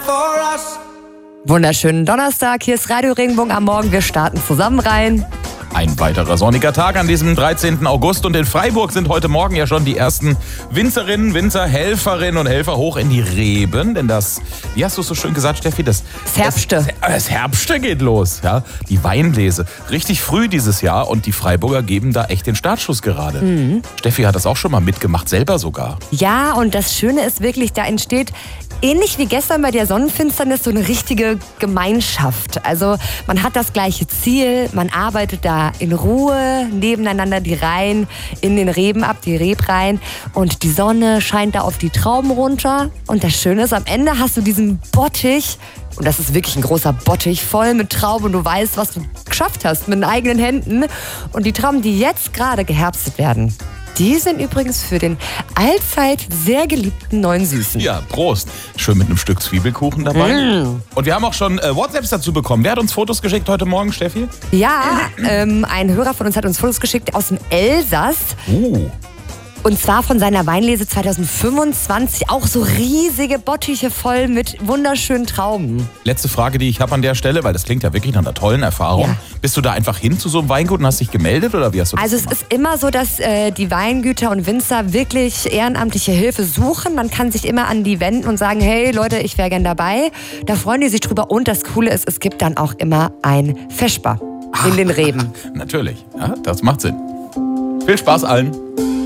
Wunderschönen Donnerstag, hier ist Radio Regenbogen am Morgen. Wir starten zusammen rein. Ein weiterer sonniger Tag an diesem 13. August und in Freiburg sind heute Morgen ja schon die ersten Winzerinnen, Winzer, Helferinnen und Helfer hoch in die Reben. Denn das, wie hast du es so schön gesagt, Steffi, das Herbste geht los. Ja? Die Weinlese, richtig früh dieses Jahr und die Freiburger geben da echt den Startschuss gerade. Steffi hat das auch schon mal mitgemacht, selber sogar. Ja, und das Schöne ist wirklich, da entsteht ähnlich wie gestern bei der Sonnenfinsternis so eine richtige Gemeinschaft. Also man hat das gleiche Ziel, man arbeitet da in Ruhe nebeneinander die Reihen in den Reben ab, die Rebreihen. Und die Sonne scheint da auf die Trauben runter. Und das Schöne ist, am Ende hast du diesen Bottich, und das ist wirklich ein großer Bottich, voll mit Trauben. Und du weißt, was du geschafft hast mit den eigenen Händen. Und die Trauben, die jetzt gerade geherbstet werden, die sind übrigens für den allzeit sehr geliebten neuen Süßen. Ja, Prost. Schön mit einem Stück Zwiebelkuchen dabei. Und wir haben auch schon WhatsApps dazu bekommen. Wer hat uns Fotos geschickt heute Morgen, Steffi? Ja, ein Hörer von uns hat uns Fotos geschickt aus dem Elsass. Und zwar von seiner Weinlese 2025. Auch so riesige Bottiche voll mit wunderschönen Trauben. Letzte Frage, die ich habe an der Stelle, weil das klingt ja wirklich nach einer tollen Erfahrung. Ja. Bist du da einfach hin zu so einem Weingut und hast dich gemeldet oder wie hast du das Also es gemacht? ist immer so, dass die Weingüter und Winzer wirklich ehrenamtliche Hilfe suchen. Man kann sich immer an die wenden und sagen, hey Leute, ich wäre gern dabei. Da freuen die sich drüber. Und das Coole ist, es gibt dann auch immer ein Feschbar in den Reben. Natürlich, ja, das macht Sinn. Viel Spaß allen.